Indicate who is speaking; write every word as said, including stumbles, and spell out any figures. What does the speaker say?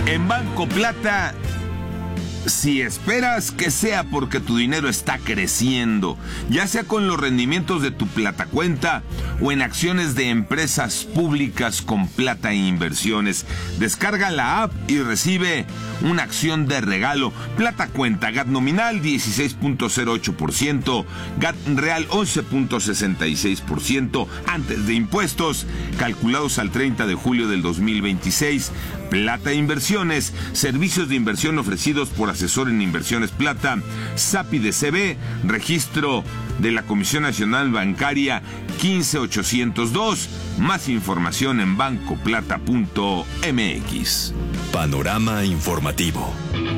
Speaker 1: En Banco Plata, si esperas que sea porque tu dinero está creciendo, ya sea con los rendimientos de tu Plata Cuenta o en acciones de empresas públicas con Plata Inversiones, descarga la app y recibe una acción de regalo. Plata Cuenta, G A T nominal dieciséis punto cero ocho por ciento, G A T real once punto sesenta y seis por ciento antes de impuestos, calculados al treinta de julio del dos mil veintiséis. Plata Inversiones, servicios de inversión ofrecidos por Asesor en Inversiones Plata, SAPI de C B, registro de la Comisión Nacional Bancaria quince mil ochocientos dos. Más información en banco plata punto m x.
Speaker 2: Panorama informativo.